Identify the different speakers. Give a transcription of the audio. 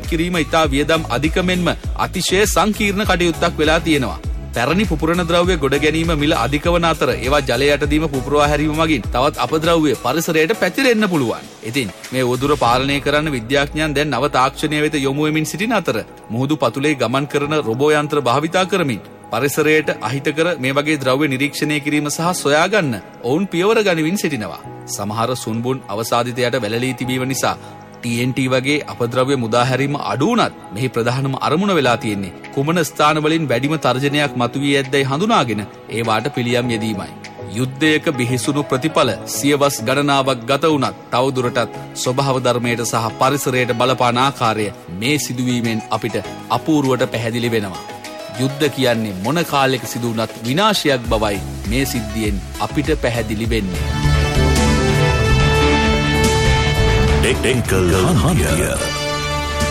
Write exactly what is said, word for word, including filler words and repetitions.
Speaker 1: කිරීම ඉතා වියදම් අධික මෙන්ම අතිශය සංකීර්ණ කටයුත්තක් වෙලා තියෙනවා. පැරණි පුපුරන ද්‍රව්‍ය ගොඩ ගැනීම මිල අධික වන අතර ඒවා ජලය යටදීම පුපුරවා හැරීම මගින් තවත් අපද්‍රව්‍ය පරිසරයට පැතිරෙන්න පුළුවන්. ඉතින් මේ උදුර පාලනය කරන්න විද්‍යාඥයන් දැන් නව තාක්ෂණය වෙත යොමු වෙමින් සිටින අතර මුහුදු පතුලේ ගමන් කරන රොබෝ යන්ත්‍ර භාවිතා කරමින් පරිසරයට අහිතකර මේ වගේ ද්‍රව්‍ය නිරීක්ෂණය කිරීම සහ සොයාගන්න ඔවුන් පියවර ගනිමින් සිටිනවා. සමහර සුන්බුන් අවසාදිතයට වැළලී තිබීම නිසා ටී එන් ටී වගේ අපද්‍රව්‍ය මුදා හැරීම අඩු වුණත් මෙහි ප්‍රධානම අරමුණ වෙලා තියෙන්නේ කුමන ස්ථානවලින් වැඩිම තර්ජනයක් මතුවී ඇද්දයි හඳුනාගෙන ඒවාට පිළියම් යෙදීමයි. යුද්ධයක බිහිසුණු ප්‍රතිඵල සියවස් ගණනාවක් ගත වුණත් තවදුරටත් ස්වභාව ධර්මයට සහ පරිසරයට බලපාන ආකාරය මේ සිදුවීමෙන් අපිට අපූර්වට පැහැදිලි වෙනවා. යුද්ධ කියන්නේ මොන කාලයක සිදු වුණත් විනාශයක් බවයි මේ සිද්ධියෙන් අපිට පැහැදිලි වෙන්නේ.
Speaker 2: Technical Hunter.